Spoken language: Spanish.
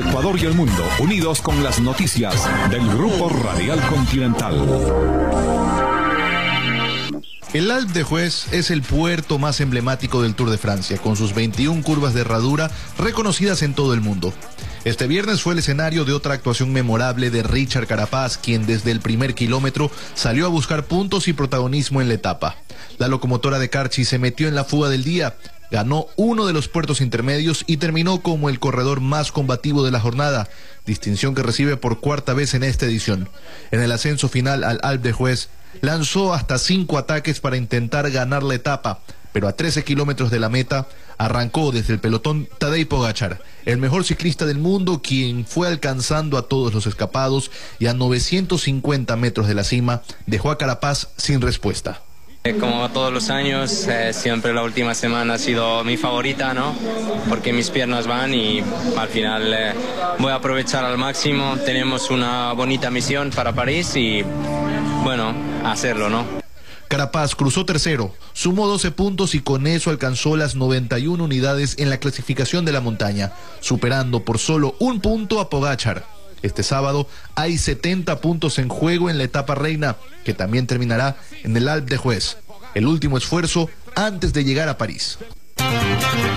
Ecuador y el mundo, unidos con las noticias del Grupo Radial Continental. El Alpe d'Huez es el puerto más emblemático del Tour de Francia, con sus 21 curvas de herradura reconocidas en todo el mundo. Este viernes fue el escenario de otra actuación memorable de Richard Carapaz, quien desde el primer kilómetro salió a buscar puntos y protagonismo en la etapa. La locomotora de Carchi se metió en la fuga del día, ganó uno de los puertos intermedios y terminó como el corredor más combativo de la jornada, distinción que recibe por cuarta vez en esta edición. En el ascenso final al Alpe d'Huez, lanzó hasta 5 ataques para intentar ganar la etapa, pero a 13 kilómetros de la meta arrancó desde el pelotón Tadej Pogačar, el mejor ciclista del mundo, quien fue alcanzando a todos los escapados y a 950 metros de la cima dejó a Carapaz sin respuesta. Como todos los años, siempre la última semana ha sido mi favorita, ¿no? Porque mis piernas van y al final voy a aprovechar al máximo. Tenemos una bonita misión para París y, bueno, hacerlo, ¿no? Carapaz cruzó tercero, sumó 12 puntos y con eso alcanzó las 91 unidades en la clasificación de la montaña, superando por solo un punto a Pogačar. Este sábado hay 70 puntos en juego en la etapa reina, que también terminará en el Alpe d'Huez, el último esfuerzo antes de llegar a París.